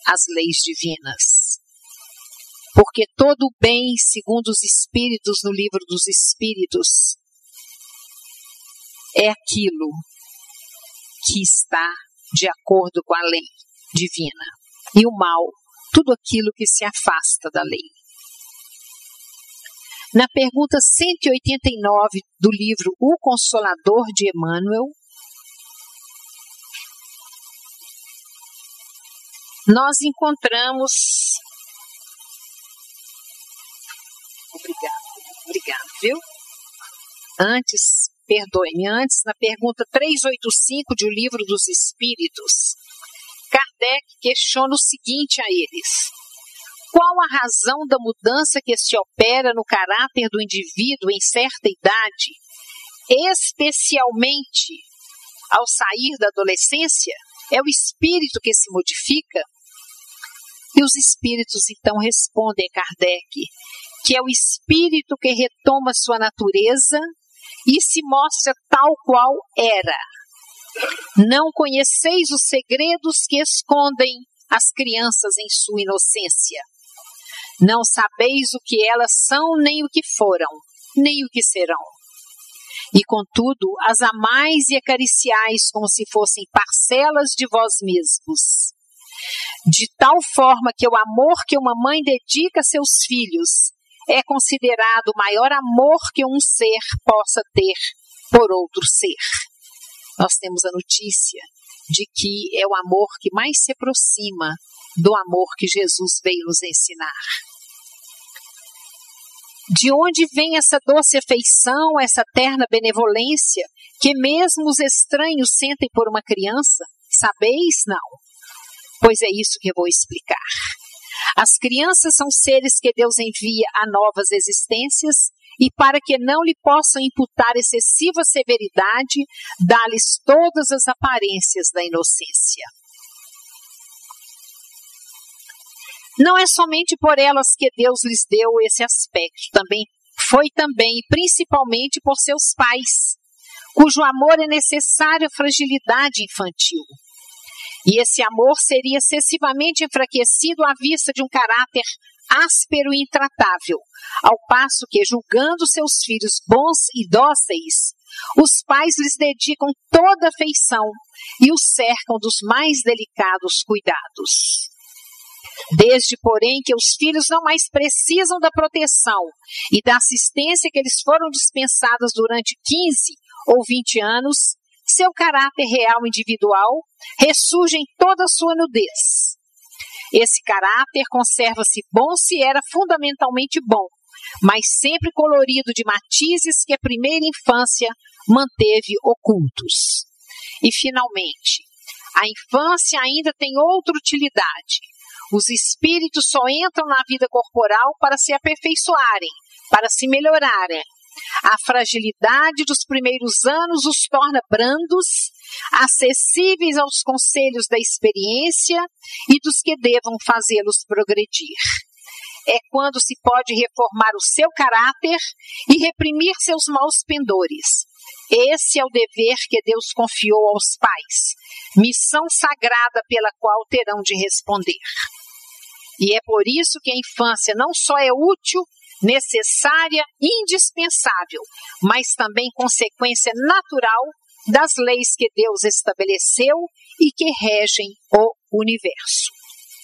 as leis divinas. Porque todo o bem, segundo os Espíritos no livro dos Espíritos, é aquilo que está de acordo com a lei divina. E o mal, tudo aquilo que se afasta da lei. Na pergunta 189 do livro O Consolador de Emmanuel, nós encontramos... Obrigado, viu? Antes, na pergunta 385 de O Livro dos Espíritos, Kardec questiona o seguinte a eles: qual a razão da mudança que se opera no caráter do indivíduo em certa idade, especialmente ao sair da adolescência? É o espírito que se modifica? E os espíritos então respondem a Kardec que é o espírito que retoma sua natureza e se mostra tal qual era. Não conheceis os segredos que escondem as crianças em sua inocência. Não sabeis o que elas são, nem o que foram, nem o que serão. E, contudo, as amais e acariciais como se fossem parcelas de vós mesmos. De tal forma que o amor que uma mãe dedica a seus filhos é considerado o maior amor que um ser possa ter por outro ser. Nós temos a notícia de que é o amor que mais se aproxima do amor que Jesus veio nos ensinar. De onde vem essa doce afeição, essa terna benevolência, que mesmo os estranhos sentem por uma criança? Sabeis? Não. Pois é isso que eu vou explicar. As crianças são seres que Deus envia a novas existências e para que não lhe possam imputar excessiva severidade, dá-lhes todas as aparências da inocência. Não é somente por elas que Deus lhes deu esse aspecto, foi também e principalmente por seus pais, cujo amor é necessário à fragilidade infantil. E esse amor seria excessivamente enfraquecido à vista de um caráter áspero e intratável, ao passo que, julgando seus filhos bons e dóceis, os pais lhes dedicam toda a afeição e os cercam dos mais delicados cuidados. Desde, porém, que os filhos não mais precisam da proteção e da assistência que eles foram dispensados durante 15 ou 20 anos, seu caráter real individual ressurge em toda a sua nudez. Esse caráter conserva-se bom se era fundamentalmente bom, mas sempre colorido de matizes que a primeira infância manteve ocultos. E, finalmente, a infância ainda tem outra utilidade. Os espíritos só entram na vida corporal para se aperfeiçoarem, para se melhorarem. A fragilidade dos primeiros anos os torna brandos, acessíveis aos conselhos da experiência e dos que devam fazê-los progredir. É quando se pode reformar o seu caráter e reprimir seus maus pendores. Esse é o dever que Deus confiou aos pais, missão sagrada pela qual terão de responder. E é por isso que a infância não só é útil, necessária, indispensável, mas também consequência natural das leis que Deus estabeleceu e que regem o universo.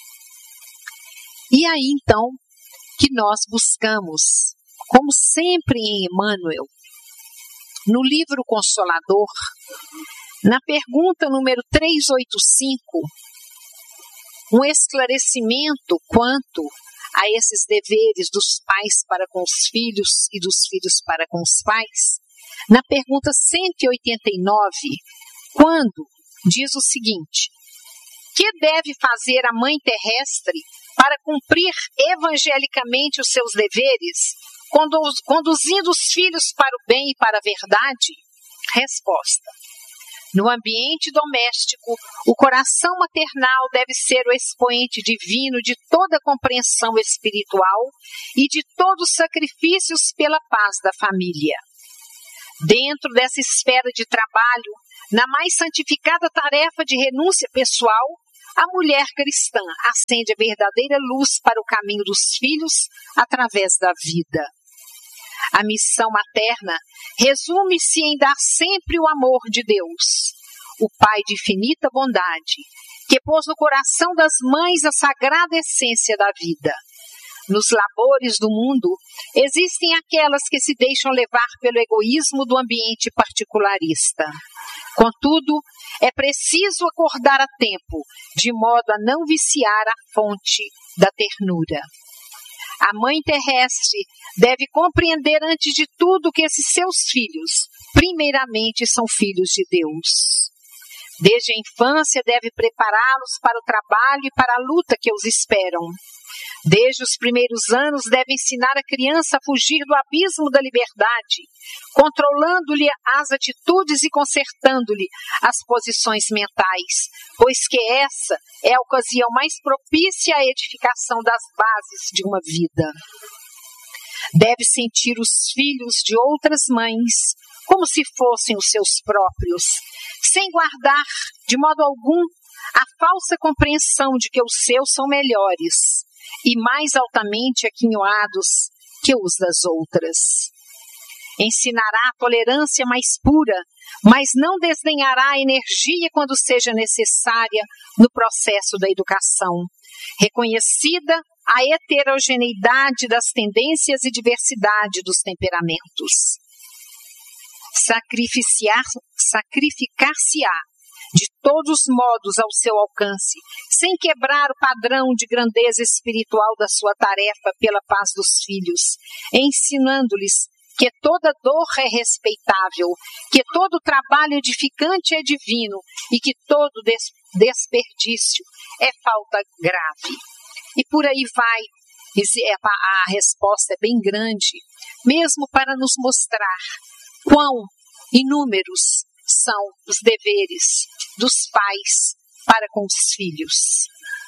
E aí, então, que nós buscamos, como sempre em Emmanuel, no livro Consolador, na pergunta número 385, um esclarecimento quanto a esses deveres dos pais para com os filhos e dos filhos para com os pais, na pergunta 189, quando diz o seguinte: que deve fazer a mãe terrestre para cumprir evangelicamente os seus deveres, conduzindo os filhos para o bem e para a verdade? Resposta: no ambiente doméstico, o coração maternal deve ser o expoente divino de toda a compreensão espiritual e de todos os sacrifícios pela paz da família. Dentro dessa esfera de trabalho, na mais santificada tarefa de renúncia pessoal, a mulher cristã acende a verdadeira luz para o caminho dos filhos através da vida. A missão materna resume-se em dar sempre o amor de Deus, o Pai de infinita bondade, que pôs no coração das mães a sagrada essência da vida. Nos labores do mundo, existem aquelas que se deixam levar pelo egoísmo do ambiente particularista. Contudo, é preciso acordar a tempo, de modo a não viciar a fonte da ternura. A mãe terrestre deve compreender antes de tudo que esses seus filhos, primeiramente, são filhos de Deus. Desde a infância deve prepará-los para o trabalho e para a luta que os esperam. Desde os primeiros anos deve ensinar a criança a fugir do abismo da liberdade, controlando-lhe as atitudes e consertando-lhe as posições mentais, pois que essa é a ocasião mais propícia à edificação das bases de uma vida. Deve sentir os filhos de outras mães como se fossem os seus próprios, sem guardar, de modo algum, a falsa compreensão de que os seus são melhores e mais altamente aquinhoados que os das outras. Ensinará a tolerância mais pura, mas não desdenhará a energia quando seja necessária no processo da educação, reconhecida a heterogeneidade das tendências e diversidade dos temperamentos. Sacrificar-se-á de todos os modos ao seu alcance, sem quebrar o padrão de grandeza espiritual da sua tarefa pela paz dos filhos, ensinando-lhes que toda dor é respeitável, que todo trabalho edificante é divino e que todo desperdício é falta grave. E por aí vai. A resposta é bem grande, mesmo para nos mostrar quão inúmeros são os deveres dos pais para com os filhos.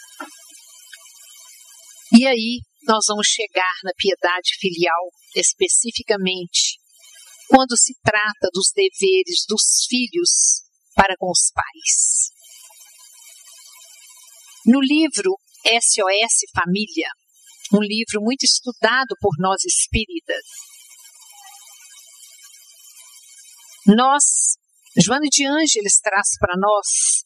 E aí nós vamos chegar na piedade filial, especificamente, quando se trata dos deveres dos filhos para com os pais. No livro SOS Família, um livro muito estudado por nós espíritas, Joana de Ângeles traz para nós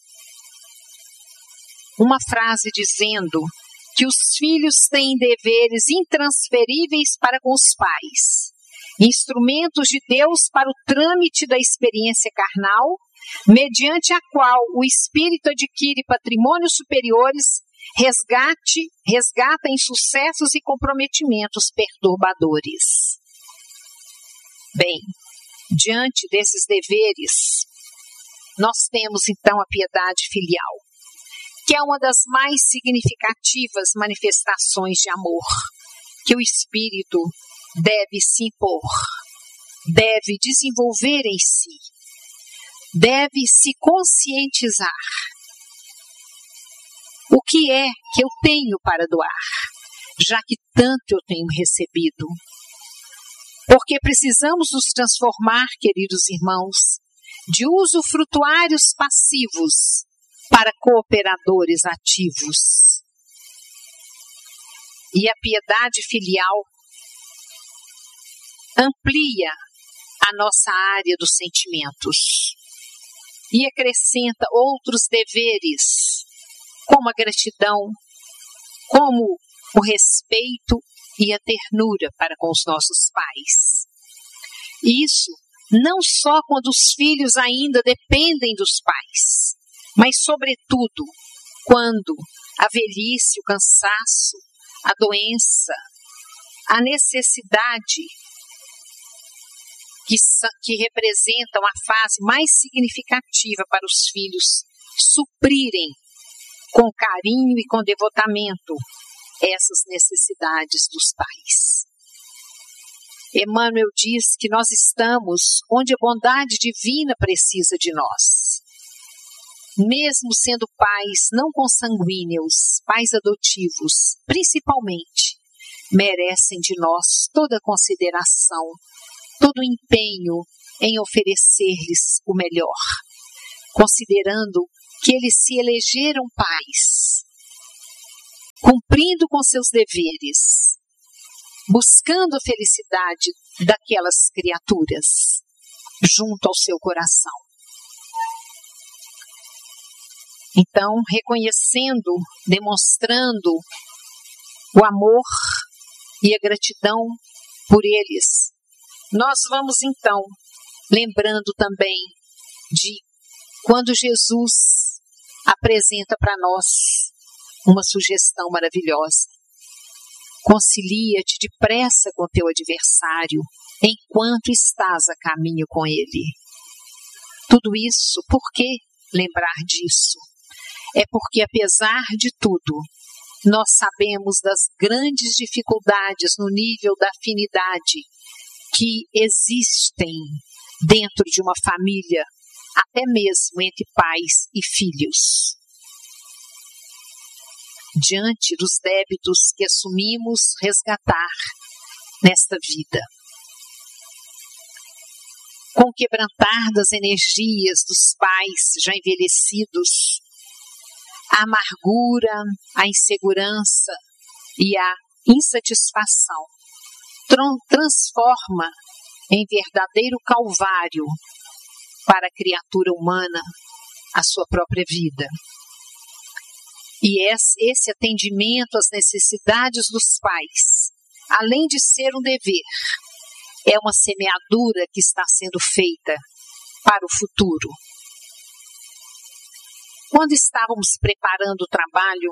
uma frase dizendo que os filhos têm deveres intransferíveis para com os pais, instrumentos de Deus para o trâmite da experiência carnal, mediante a qual o espírito adquire patrimônios superiores, resgata insucessos e comprometimentos perturbadores. Bem, diante desses deveres, nós temos então a piedade filial, que é uma das mais significativas manifestações de amor que o espírito deve se impor, deve desenvolver em si, deve se conscientizar. O que é que eu tenho para doar, já que tanto eu tenho recebido? Porque precisamos nos transformar, queridos irmãos, de usufrutuários passivos para cooperadores ativos. E a piedade filial amplia a nossa área dos sentimentos e acrescenta outros deveres, como a gratidão, como o respeito e a ternura para com os nossos pais. Isso não só quando os filhos ainda dependem dos pais, mas sobretudo quando a velhice, o cansaço, a doença, a necessidade que representam a fase mais significativa para os filhos suprirem com carinho e com devotamento essas necessidades dos pais. Emmanuel diz que nós estamos onde a bondade divina precisa de nós. Mesmo sendo pais não consanguíneos, pais adotivos, principalmente, merecem de nós toda a consideração, todo o empenho em oferecer-lhes o melhor, considerando que eles se elegeram pais, cumprindo com seus deveres, buscando a felicidade daquelas criaturas junto ao seu coração. Então, reconhecendo, demonstrando o amor e a gratidão por eles, nós vamos então lembrando também de quando Jesus apresenta para nós uma sugestão maravilhosa. Concilia-te depressa com teu adversário, enquanto estás a caminho com ele. Tudo isso, por que lembrar disso? É porque, apesar de tudo, nós sabemos das grandes dificuldades no nível da afinidade que existem dentro de uma família, até mesmo entre pais e filhos. Diante dos débitos que assumimos resgatar nesta vida. Com o quebrantar das energias dos pais já envelhecidos, a amargura, a insegurança e a insatisfação transforma em verdadeiro calvário para a criatura humana a sua própria vida. E esse atendimento às necessidades dos pais, além de ser um dever, é uma semeadura que está sendo feita para o futuro. Quando estávamos preparando o trabalho,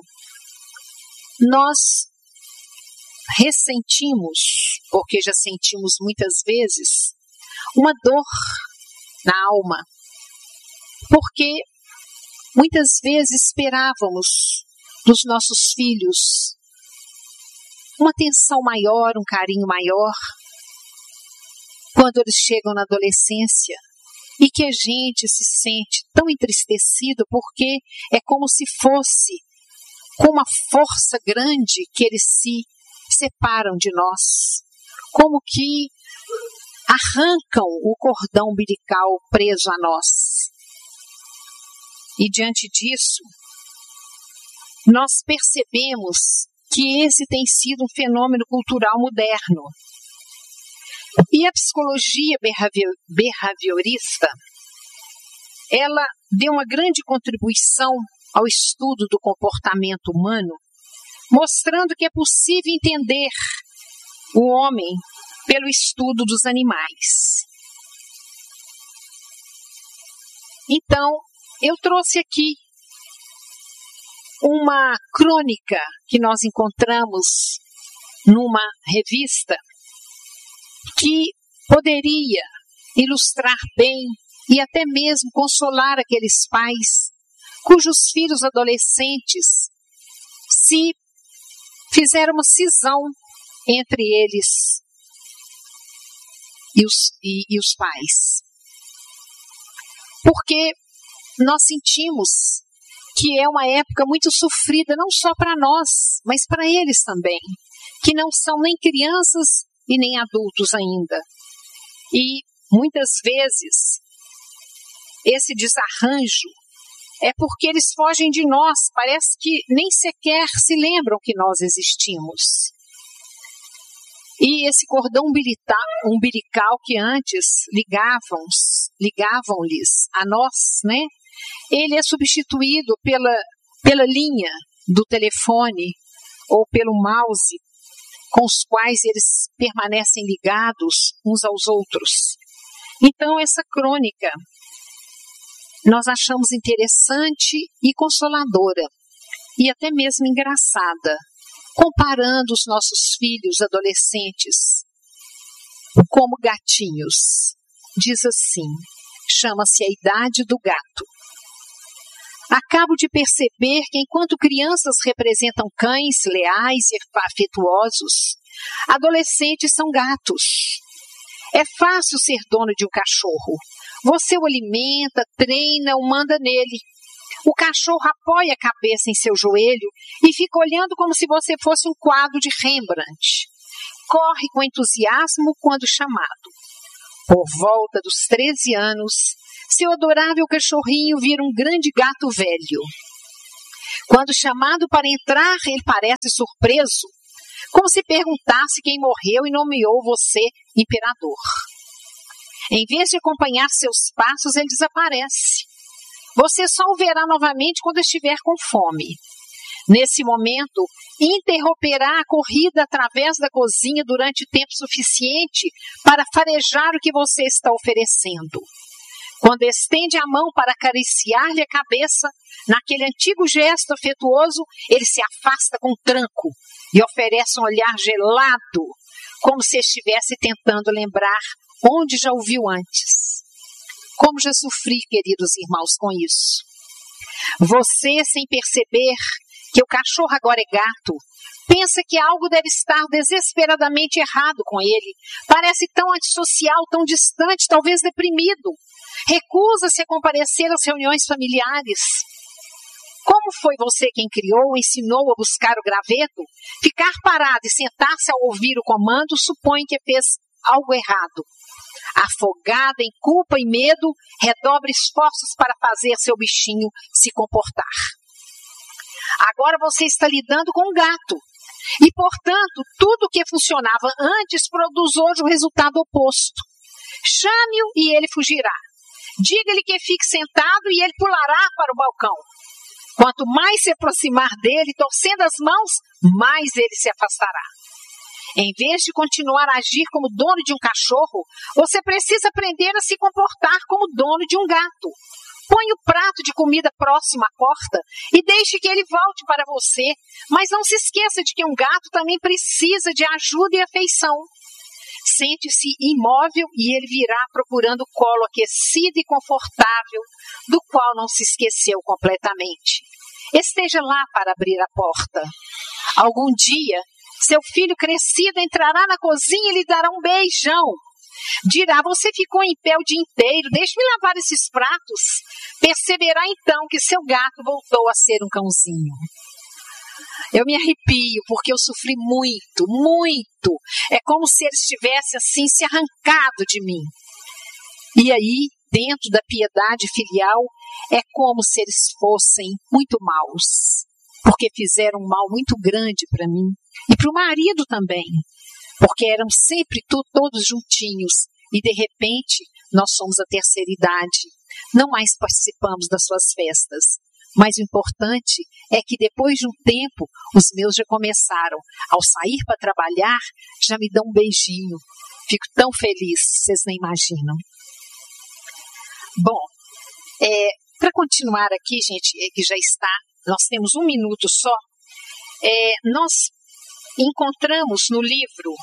nós ressentimos, porque já sentimos muitas vezes, uma dor na alma, porque muitas vezes esperávamos dos nossos filhos uma atenção maior, um carinho maior, quando eles chegam na adolescência, e que a gente se sente tão entristecido porque é como se fosse com uma força grande que eles se separam de nós, como que arrancam o cordão umbilical preso a nós. E diante disso, nós percebemos que esse tem sido um fenômeno cultural moderno. E a psicologia behaviorista, ela deu uma grande contribuição ao estudo do comportamento humano, mostrando que é possível entender o homem pelo estudo dos animais. Então, eu trouxe aqui uma crônica que nós encontramos numa revista que poderia ilustrar bem e até mesmo consolar aqueles pais cujos filhos adolescentes se fizeram uma cisão entre eles e os pais. Porque nós sentimos que é uma época muito sofrida, não só para nós, mas para eles também, que não são nem crianças e nem adultos ainda. E muitas vezes esse desarranjo é porque eles fogem de nós, parece que nem sequer se lembram que nós existimos. E esse cordão umbilical que antes ligavam-lhes a nós, né? Ele é substituído pela linha do telefone ou pelo mouse, com os quais eles permanecem ligados uns aos outros. Então, essa crônica nós achamos interessante e consoladora, e até mesmo engraçada, comparando os nossos filhos adolescentes como gatinhos. Diz assim, chama-se A Idade do Gato. Acabo de perceber que enquanto crianças representam cães leais e afetuosos, adolescentes são gatos. É fácil ser dono de um cachorro. Você o alimenta, treina, o manda nele. O cachorro apoia a cabeça em seu joelho e fica olhando como se você fosse um quadro de Rembrandt. Corre com entusiasmo quando chamado. Por volta dos 13 anos, seu adorável cachorrinho vira um grande gato velho. Quando chamado para entrar, ele parece surpreso, como se perguntasse quem morreu e nomeou você imperador. Em vez de acompanhar seus passos, ele desaparece. Você só o verá novamente quando estiver com fome. Nesse momento, interromperá a corrida através da cozinha durante tempo suficiente para farejar o que você está oferecendo. Quando estende a mão para acariciar-lhe a cabeça, naquele antigo gesto afetuoso, ele se afasta com tranco e oferece um olhar gelado, como se estivesse tentando lembrar onde já o viu antes. Como já sofri, queridos irmãos, com isso. Você, sem perceber que o cachorro agora é gato, pensa que algo deve estar desesperadamente errado com ele. Parece tão antissocial, tão distante, talvez deprimido. Recusa-se a comparecer às reuniões familiares. Como foi você quem criou, ensinou a buscar o graveto? Ficar parado e sentar-se ao ouvir o comando supõe que fez algo errado. Afogada em culpa e medo, redobre esforços para fazer seu bichinho se comportar. Agora você está lidando com um gato. E, portanto, tudo que funcionava antes produz hoje o resultado oposto. Chame-o e ele fugirá. Diga-lhe que fique sentado e ele pulará para o balcão. Quanto mais se aproximar dele, torcendo as mãos, mais ele se afastará. Em vez de continuar a agir como dono de um cachorro, você precisa aprender a se comportar como dono de um gato. Põe o prato de comida próximo à porta e deixe que ele volte para você. Mas não se esqueça de que um gato também precisa de ajuda e afeição. Sente-se imóvel e ele virá procurando o colo aquecido e confortável, do qual não se esqueceu completamente. Esteja lá para abrir a porta. Algum dia, seu filho crescido entrará na cozinha e lhe dará um beijão. Dirá, você ficou em pé o dia inteiro, deixe-me lavar esses pratos. Perceberá então que seu gato voltou a ser um cãozinho. Eu me arrepio porque eu sofri muito, muito. É como se ele estivesse assim se arrancado de mim. E aí, dentro da piedade filial, é como se eles fossem muito maus. Porque fizeram um mal muito grande para mim. E para o marido também. Porque eram sempre todos juntinhos. E de repente, nós somos a terceira idade. Não mais participamos das suas festas. Mas o importante é que depois de um tempo, os meus já começaram. Ao sair para trabalhar, já me dão um beijinho. Fico tão feliz, vocês nem imaginam. Bom, para continuar aqui, gente, que já está, nós temos 1 minuto só. Nós encontramos no livro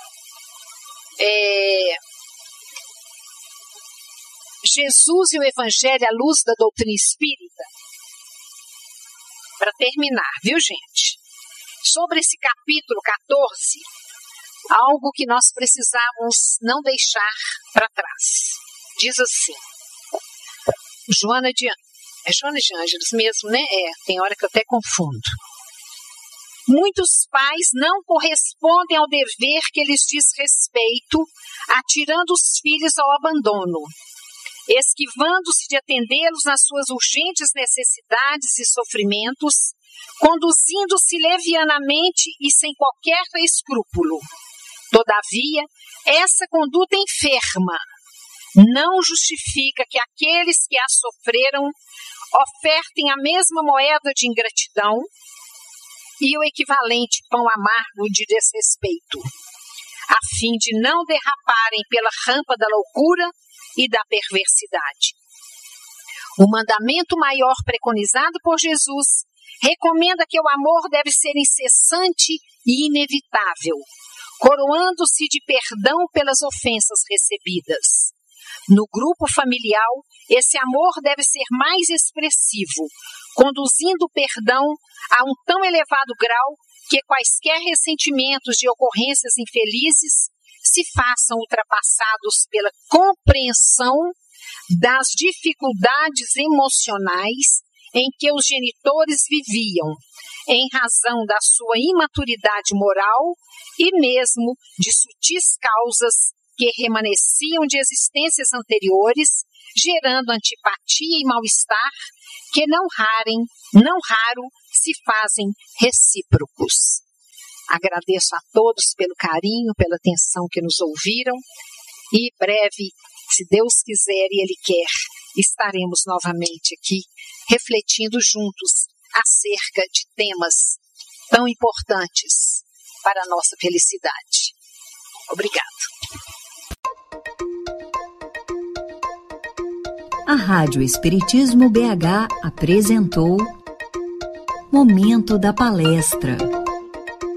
Jesus e o Evangelho à luz da doutrina espírita. Para terminar, viu, gente? Sobre esse capítulo 14, algo que nós precisamos não deixar para trás. Diz assim, Joana de Ângeles mesmo, né? Tem hora que eu até confundo. Muitos pais não correspondem ao dever que lhes diz respeito, atirando os filhos ao abandono, esquivando-se de atendê-los nas suas urgentes necessidades e sofrimentos, conduzindo-se levianamente e sem qualquer escrúpulo. Todavia, essa conduta enferma não justifica que aqueles que a sofreram ofertem a mesma moeda de ingratidão e o equivalente pão amargo de desrespeito, a fim de não derraparem pela rampa da loucura e da perversidade. O mandamento maior preconizado por Jesus recomenda que o amor deve ser incessante e inevitável, coroando-se de perdão pelas ofensas recebidas. No grupo familiar, esse amor deve ser mais expressivo, conduzindo o perdão a um tão elevado grau que quaisquer ressentimentos de ocorrências infelizes se façam ultrapassados pela compreensão das dificuldades emocionais em que os genitores viviam, em razão da sua imaturidade moral e mesmo de sutis causas que remanesciam de existências anteriores, gerando antipatia e mal-estar que não raro se fazem recíprocos. Agradeço a todos pelo carinho, pela atenção que nos ouviram e breve, se Deus quiser e Ele quer, estaremos novamente aqui refletindo juntos acerca de temas tão importantes para a nossa felicidade. Obrigada. A Rádio Espiritismo BH apresentou Momento da Palestra.